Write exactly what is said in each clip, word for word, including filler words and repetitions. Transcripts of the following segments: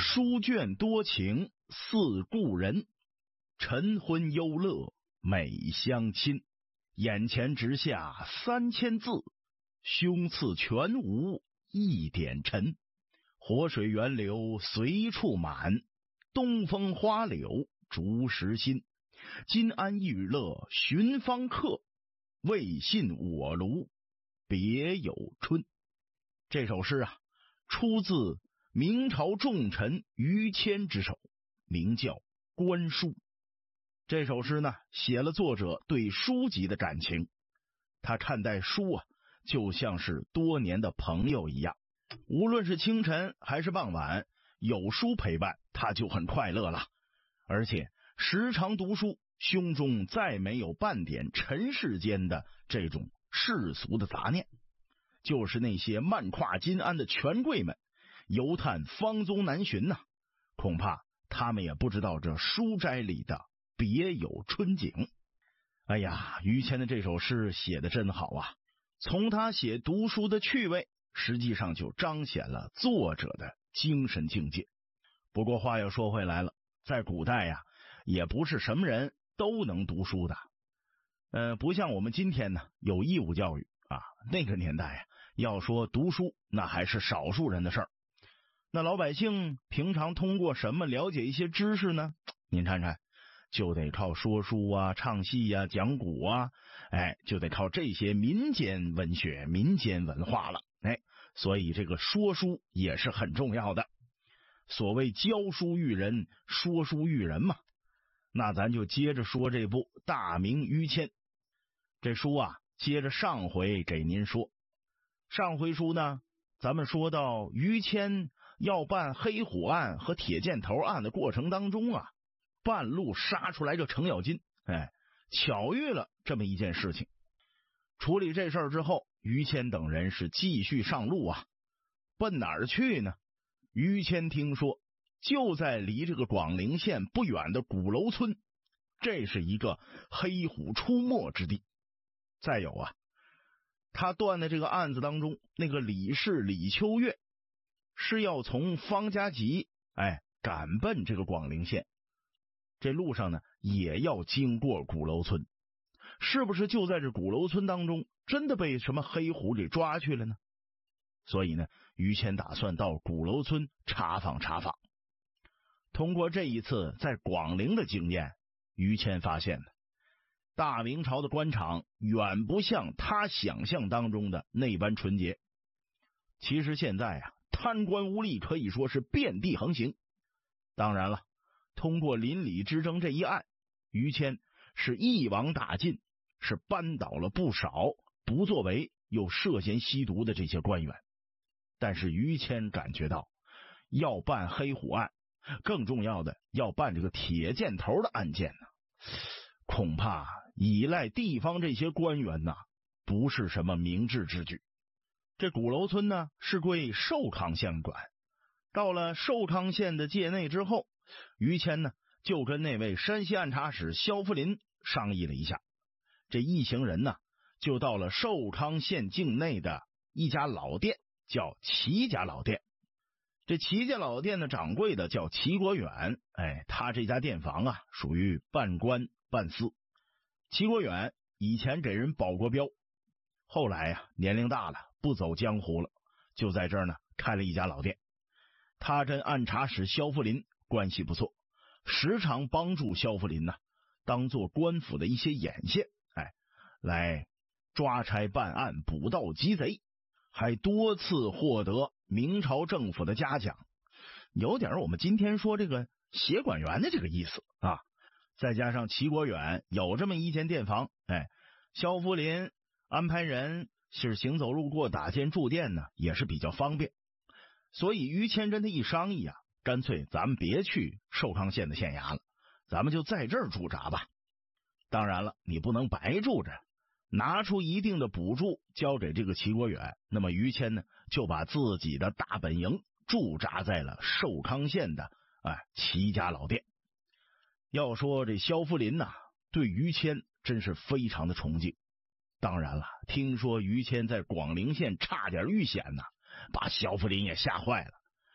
书卷多情似故人，晨昏忧乐美相亲。眼前直下三千字，胸次全无一点尘。活水源流随处满，东风花柳逐时新。金安玉乐寻芳客，未信我庐别有春。这首诗啊，出自明朝重臣于谦之手，名叫《观书》。这首诗呢，写了作者对书籍的感情。他看待书啊，就像是多年的朋友一样，无论是清晨还是傍晚，有书陪伴，他就很快乐了。而且时常读书，胸中再没有半点尘世间的这种世俗的杂念。就是那些漫跨金安的权贵们游探芳踪难寻呐、啊，恐怕他们也不知道这书斋里的别有春景。哎呀，于谦的这首诗写得真好啊！从他写读书的趣味，实际上就彰显了作者的精神境界。不过话又说回来了，在古代呀、啊，也不是什么人都能读书的。呃，不像我们今天呢，有义务教育啊。那个年代啊，要说读书，那还是少数人的事儿。那老百姓平常通过什么了解一些知识呢？您看看，就得靠说书啊、唱戏啊、讲古啊，哎，就得靠这些民间文学、民间文化了。哎，所以这个说书也是很重要的。所谓教书育人，说书育人嘛。那咱就接着说这部《大明于谦》这书啊，接着上回给您说。上回书呢，咱们说到于谦要办黑虎案和铁箭头案的过程当中啊，半路杀出来这程咬金，哎，巧遇了这么一件事情。处理这事儿之后，于谦等人是继续上路啊，奔哪儿去呢？于谦听说就在离这个广陵县不远的鼓楼村，这是一个黑虎出没之地。再有啊，他断的这个案子当中，那个李氏李秋月是要从方家集哎赶奔这个广陵县，这路上呢也要经过鼓楼村。是不是就在这鼓楼村当中真的被什么黑虎给抓去了呢？所以呢，于谦打算到鼓楼村查访查访。通过这一次在广陵的经验，于谦发现呢，大明朝的官场远不像他想象当中的那般纯洁。其实现在啊，贪官污吏可以说是遍地横行。当然了，通过邻里之争这一案，于谦是一网打尽，是扳倒了不少不作为又涉嫌吸毒的这些官员。但是于谦感觉到，要办黑虎案，更重要的要办这个铁箭头的案件呢，恐怕依赖地方这些官员呢，不是什么明智之举。这鼓楼村呢是归寿康县管，到了寿康县的界内之后，于谦呢就跟那位山西按察使萧福林商议了一下，这一行人呢就到了寿康县境内的一家老店，叫齐家老店。这齐家老店的掌柜的叫齐国远，哎，他这家店房啊属于半官半私。齐国远以前给人保过镖，后来啊年龄大了，不走江湖了，就在这儿呢开了一家老店。他跟按察使萧福林关系不错，时常帮助萧福林呢、啊、当做官府的一些眼线，哎，来抓差办案，捕盗缉贼，还多次获得明朝政府的嘉奖，有点我们今天说这个协管员的这个意思啊。再加上齐国远有这么一间店房，哎，萧福林安排人是行走路过打间住店呢，也是比较方便。所以于谦跟他一商议啊，干脆咱们别去寿康县的县衙了，咱们就在这儿驻扎吧。当然了，你不能白住着，拿出一定的补助交给这个齐国远，那么于谦呢就把自己的大本营驻扎在了寿康县的哎齐家老店。要说这萧福林呐、啊，对于谦真是非常的崇敬。当然了，听说于谦在广陵县差点遇险呐、啊，把萧福林也吓坏了。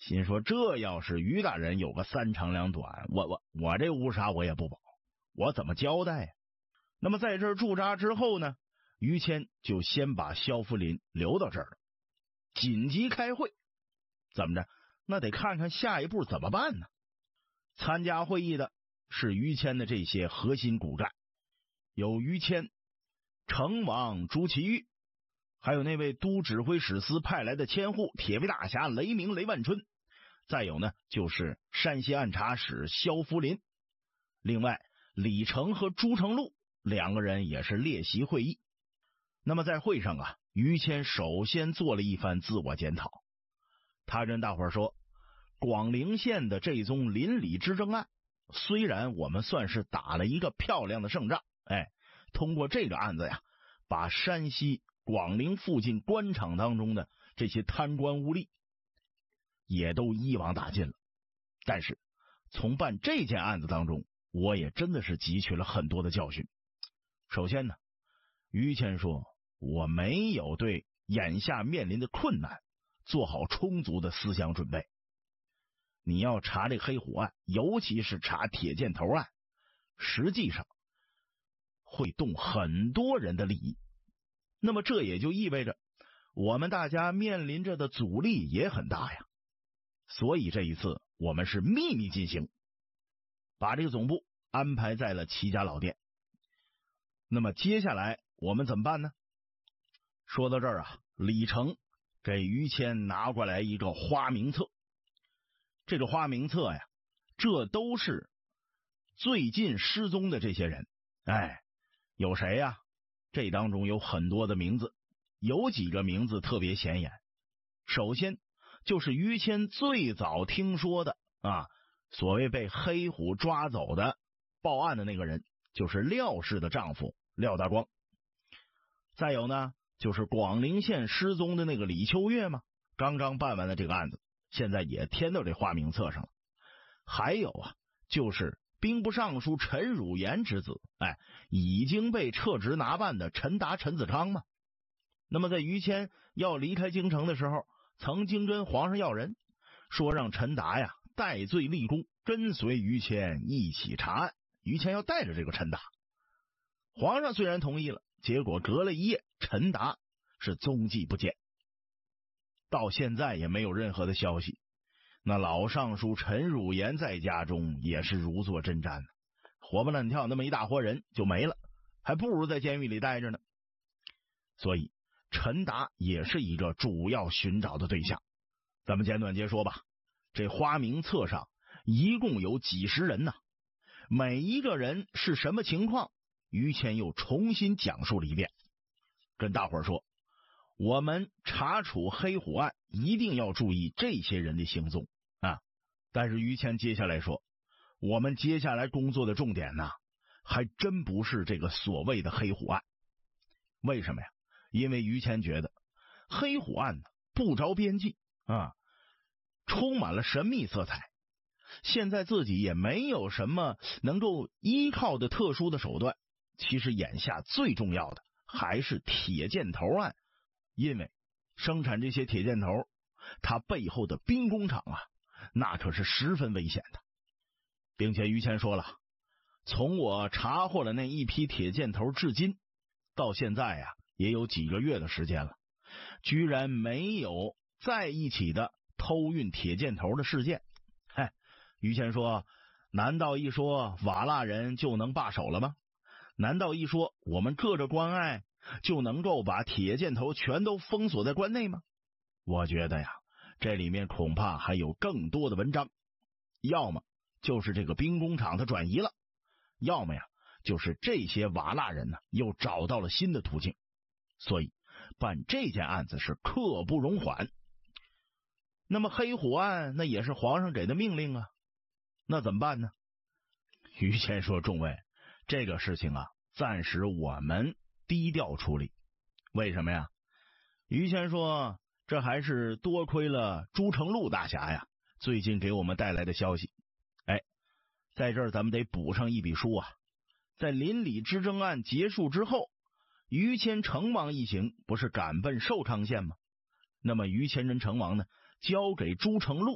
心说这要是于大人有个三长两短，我我我这乌纱我也不保，我怎么交代呀？那么在这儿驻扎之后呢，于谦就先把萧福林留到这儿了，紧急开会，怎么着？那得看看下一步怎么办呢？参加会议的是于谦的这些核心骨干，有于谦、成王朱祁钰，还有那位都指挥使司派来的千户铁臂大侠雷鸣雷万春，再有呢就是山西按察使萧福林。另外李成和朱成禄两个人也是列席会议。那么在会上啊，于谦首先做了一番自我检讨，他跟大伙说，广陵县的这宗邻里之争案，虽然我们算是打了一个漂亮的胜仗，哎，通过这个案子呀，把山西广陵附近官场当中的这些贪官污吏也都一网打尽了。但是从办这件案子当中，我也真的是汲取了很多的教训。首先呢，于谦说，我没有对眼下面临的困难做好充足的思想准备。你要查这黑虎案，尤其是查铁箭头案，实际上会动很多人的利益。那么这也就意味着我们大家面临着的阻力也很大呀。所以这一次我们是秘密进行，把这个总部安排在了齐家老店。那么接下来我们怎么办呢？说到这儿啊，李成给于谦拿过来一个花名册。这个花名册呀，这都是最近失踪的这些人。哎，有谁呀？这当中有很多的名字，有几个名字特别显眼。首先就是于谦最早听说的啊，所谓被黑虎抓走的报案的那个人，就是廖氏的丈夫廖大光。再有呢，就是广陵县失踪的那个李秋月嘛，刚刚办完的这个案子，现在也填到这花名册上了。还有啊，就是兵部尚书陈汝言之子，哎，已经被撤职拿办的陈达陈子昌嘛。那么在于谦要离开京城的时候，曾经跟皇上要人，说让陈达呀戴罪立功，跟随于谦一起查案。于谦要带着这个陈达，皇上虽然同意了，结果隔了一夜，陈达是踪迹不见，到现在也没有任何的消息。那老尚书陈汝言在家中也是如坐针毡，活蹦乱跳那么一大伙人就没了，还不如在监狱里待着呢。所以陈达也是一个主要寻找的对象。咱们简短截说吧，这花名册上一共有几十人呢，每一个人是什么情况，于谦又重新讲述了一遍，跟大伙说，我们查处黑虎案一定要注意这些人的行踪啊。但是于谦接下来说，我们接下来工作的重点呢，还真不是这个所谓的黑虎案。为什么呀？因为于谦觉得黑虎案呢不着边际啊，充满了神秘色彩，现在自己也没有什么能够依靠的特殊的手段。其实眼下最重要的还是铁箭头案，因为生产这些铁箭头，它背后的兵工厂啊，那可是十分危险的。并且于谦说了，从我查获了那一批铁箭头至今，到现在呀、啊、也有几个月的时间了，居然没有在一起的偷运铁箭头的事件。嗨，于谦说，难道一说瓦剌人就能罢手了吗？难道一说我们各个关隘就能够把铁箭头全都封锁在关内吗？我觉得呀，这里面恐怕还有更多的文章，要么就是这个兵工厂它转移了，要么呀就是这些瓦剌人呢又找到了新的途径。所以办这件案子是刻不容缓。那么黑虎案那也是皇上给的命令啊，那怎么办呢？于谦说，众位，这个事情啊，暂时我们低调处理。为什么呀？于谦说，这还是多亏了朱成禄大侠呀，最近给我们带来的消息。哎，在这儿咱们得补上一笔书啊。在邻里之争案结束之后，于谦成王一行不是赶奔寿昌县吗？那么于谦跟成王呢，交给朱成禄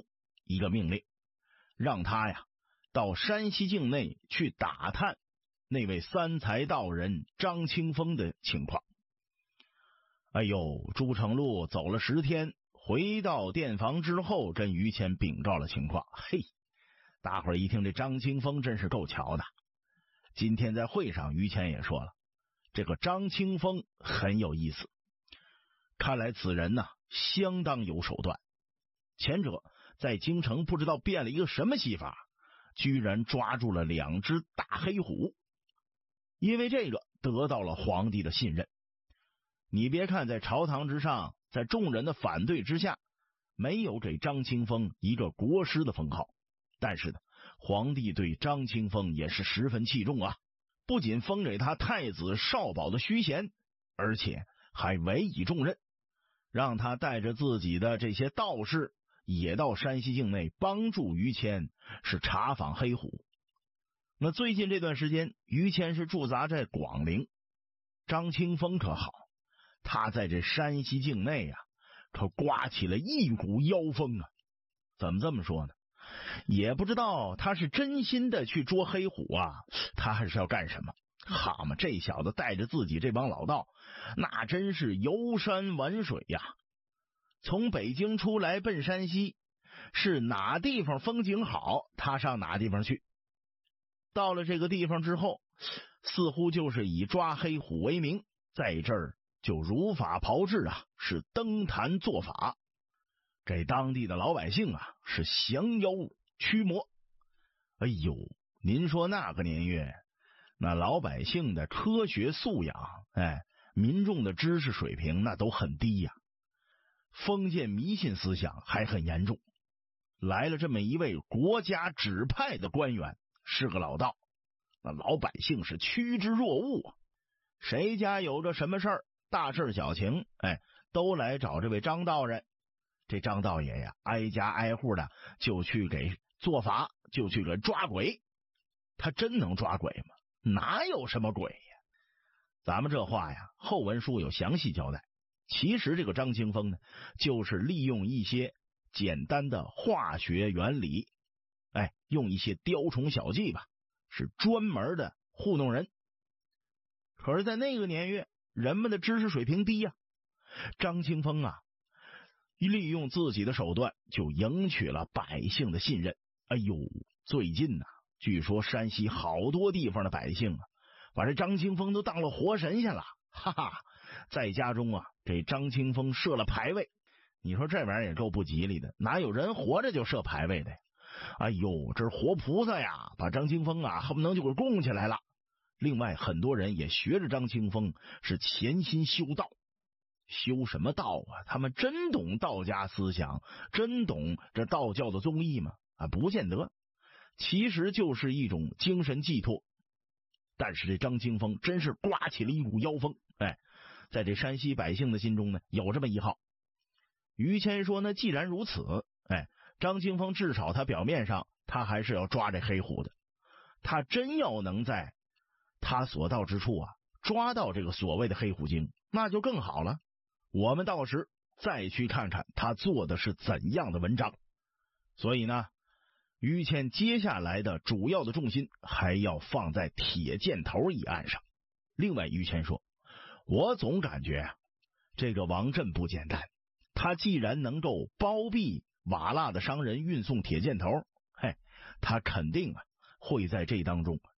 一个命令，让他呀到山西境内去打探那位三才道人张清风的情况。哎呦，朱成禄走了十天，回到店房之后，跟于谦禀告了情况。嘿，大伙儿一听这张清风真是够瞧的。今天在会上，于谦也说了，这个张清风很有意思，看来此人呢相当有手段。前者在京城不知道变了一个什么戏法，居然抓住了两只大黑虎，因为这个得到了皇帝的信任。你别看在朝堂之上，在众人的反对之下，没有给张清风一个国师的封号，但是呢，皇帝对张清风也是十分器重啊，不仅封给他太子少保的虚衔，而且还委以重任，让他带着自己的这些道士也到山西境内帮助于谦是查访黑虎。那最近这段时间，于谦是驻扎在广陵，张清风可好，他在这山西境内啊，可刮起了一股妖风啊。怎么这么说呢？也不知道他是真心的去捉黑虎啊，他还是要干什么？好嘛，这小子带着自己这帮老道，那真是游山玩水呀。从北京出来奔山西，是哪地方风景好，他上哪地方去。到了这个地方之后，似乎就是以抓黑虎为名，在这儿就如法炮制啊，是登坛做法，给当地的老百姓啊是降妖驱魔。哎呦，您说那个年月，那老百姓的科学素养，哎，民众的知识水平那都很低呀，封建迷信思想还很严重。来了这么一位国家指派的官员，是个老道，那老百姓是趋之若鹜啊。谁家有着什么事儿，大事小情，哎，都来找这位张道人。这张道爷呀，挨家挨户的就去给做法，就去给抓鬼。他真能抓鬼吗？哪有什么鬼呀？咱们这话呀，后文书有详细交代。其实这个张清风呢，就是利用一些简单的化学原理，哎，用一些雕虫小技吧，是专门的糊弄人。可是在那个年月，人们的知识水平低呀、啊，张清风啊利用自己的手段就赢取了百姓的信任。哎呦，最近呢、啊，据说山西好多地方的百姓啊，把这张清风都当了活神仙了，哈哈，在家中啊给张清风设了牌位。你说这玩意儿也够不吉利的，哪有人活着就设牌位的呀？哎呦，这是活菩萨呀，把张清风啊恨不能就给供起来了。另外很多人也学着张清风是潜心修道。修什么道啊？他们真懂道家思想，真懂这道教的宗义吗？啊，不见得，其实就是一种精神寄托。但是这张清风真是刮起了一股妖风，哎，在这山西百姓的心中呢，有这么一号。于谦说呢，既然如此，哎，张清风至少他表面上他还是要抓这黑虎的。他真要能在他所到之处啊抓到这个所谓的黑虎精，那就更好了。我们到时再去看看他做的是怎样的文章。所以呢，于谦接下来的主要的重心还要放在铁箭头一案上。另外，于谦说，我总感觉啊，这个王振不简单，他既然能够包庇瓦剌的商人运送铁箭头，嘿，他肯定啊会在这当中